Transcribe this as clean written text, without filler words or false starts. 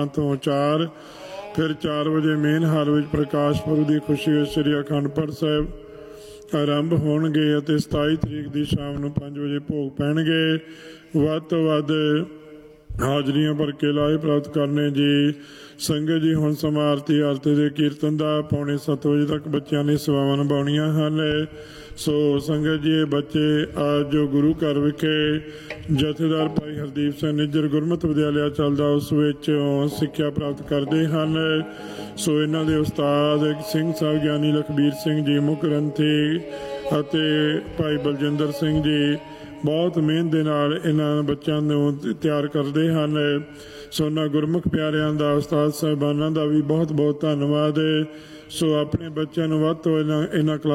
ਤੋਂ 4 ਫਿਰ 4 ਵਜੇ ਮੇਨ ਹਾਲ ਵਿੱਚ ਪ੍ਰਕਾਸ਼ ਪੁਰਬ ਦੀ ਖੁਸ਼ੀ ਵਿੱਚ ਸ੍ਰੀ ਅਖੰਡ ਪਾਠ ਸਾਹਿਬ ਆਰੰਭ ਹੋਣਗੇ ਅਤੇ 27 ਤਰੀਕ ਦੀ ਸ਼ਾਮ ਨੂੰ 5 ਵਜੇ ਭੋਗ ਪੈਣਗੇ। ਵੱਧ ਤੋਂ ਵੱਧ ਹਾਜ਼ਰੀਆਂ ਭਰ ਕੇ ਲਾਹੇ ਪ੍ਰਾਪਤ ਕਰਨੇ ਜੀ। ਸੰਗਤ ਜੀ ਹੁਣ ਸਮਾਂ ਆਰਤੀ ਦੇ ਕੀਰਤਨ ਦਾ 6:45 ਵਜੇ ਤੱਕ ਬੱਚਿਆਂ ਨੇ ਸੇਵਾਵਾਂ ਨਿਭਾਉਣੀਆਂ ਹਨ। ਸੋ ਸੰਗਤ ਜੀ, ਇਹ ਬੱਚੇ ਅੱਜ ਜੋ ਗੁਰੂ ਘਰ ਵਿਖੇ ਜਥੇਦਾਰ ਭਾਈ ਹਰਦੀਪ ਸਿੰਘ ਨਿੱਜਰ ਗੁਰਮਤਿ ਵਿਦਿਆਲਿਆ ਚੱਲਦਾ ਉਸ ਵਿੱਚ ਸਿੱਖਿਆ ਪ੍ਰਾਪਤ ਕਰਦੇ ਹਨ। ਸੋ ਇਹਨਾਂ ਦੇ ਉਸਤਾਦ ਸਿੰਘ ਸਾਹਿਬ ਗਿਆਨੀ ਲਖਬੀਰ ਸਿੰਘ ਜੀ ਮੁੱਖ ਗ੍ਰੰਥੀ ਅਤੇ ਭਾਈ ਬਲਜਿੰਦਰ ਸਿੰਘ ਜੀ ਬਹੁਤ ਮਿਹਨਤ ਦੇ ਨਾਲ ਇਹਨਾਂ ਬੱਚਿਆਂ ਨੂੰ ਤਿਆਰ ਕਰਦੇ ਹਨ। ਸੋ ਉਹਨਾਂ ਗੁਰਮੁਖ ਪਿਆਰਿਆਂ ਦਾ, ਉਸਤਾਦ ਸਾਹਿਬਾਨਾਂ ਦਾ ਵੀ ਬਹੁਤ ਬਹੁਤ ਧੰਨਵਾਦ। ਸੋ ਆਪਣੇ ਬੱਚਿਆਂ ਨੂੰ ਵੱਧ ਤੋਂ ਇਹਨਾਂ